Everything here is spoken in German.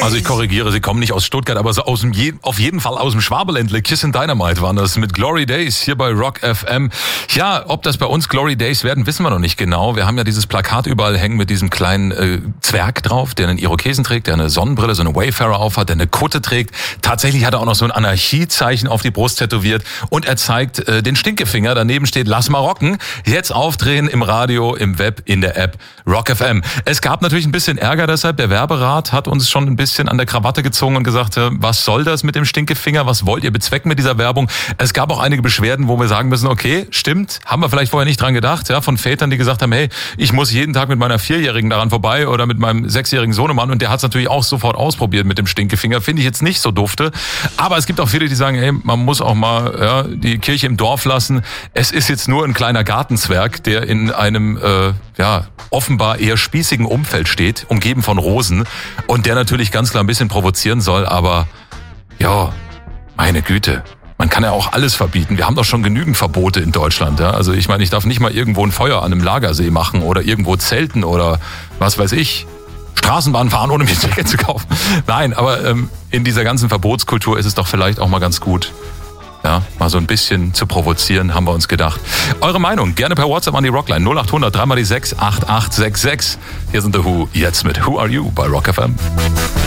Also ich korrigiere, sie kommen nicht aus Stuttgart, aber so auf jeden Fall aus dem Schwabeländle. Kiss and Dynamite waren das mit Glory Days hier bei Rock FM. Ja, ob das bei uns Glory Days werden, wissen wir noch nicht genau. Wir haben ja dieses Plakat überall hängen mit diesem kleinen Zwerg drauf, der einen Irokesen trägt, der eine Sonnenbrille, so eine Wayfarer aufhat, der eine Kutte trägt. Tatsächlich hat er auch noch so ein Anarchiezeichen auf die Brust tätowiert und er zeigt den Stinkefinger. Daneben steht Lass mal rocken. Jetzt aufdrehen im Radio, im Web, in der App Rock FM. Es gab natürlich ein bisschen Ärger deshalb. Der Werberat hat uns schon ein bisschen an der Krawatte gezogen und gesagt, was soll das mit dem Stinkefinger? Was wollt ihr bezwecken mit dieser Werbung? Es gab auch einige Beschwerden, wo wir sagen müssen, okay, stimmt, haben wir vielleicht vorher nicht dran gedacht, ja, von Vätern, die gesagt haben, hey, ich muss jeden Tag mit meiner 4-Jährigen daran vorbei oder mit meinem 6-jährigen Sohnemann und der hat es natürlich auch sofort ausprobiert mit dem Stinkefinger. Finde ich jetzt nicht so dufte. Aber es gibt auch viele, die sagen, hey, man muss auch mal die Kirche im Dorf lassen. Es ist jetzt nur ein kleiner Gartenzwerg, der in einem offenbar eher spießigen Umfeld steht, umgeben von Rosen und der natürlich ganz klar ein bisschen provozieren soll, aber ja, meine Güte. Man kann ja auch alles verbieten. Wir haben doch schon genügend Verbote in Deutschland. Ja? Also ich meine, ich darf nicht mal irgendwo ein Feuer an einem Lagersee machen oder irgendwo zelten oder was weiß ich. Straßenbahn fahren, ohne mir ein Ticket zu kaufen. Nein, aber in dieser ganzen Verbotskultur ist es doch vielleicht auch mal ganz gut, ja, mal so ein bisschen zu provozieren, haben wir uns gedacht. Eure Meinung gerne per WhatsApp an die Rockline 0800 3x6 8866. Hier sind The Who, jetzt mit Who Are You bei Rock FM.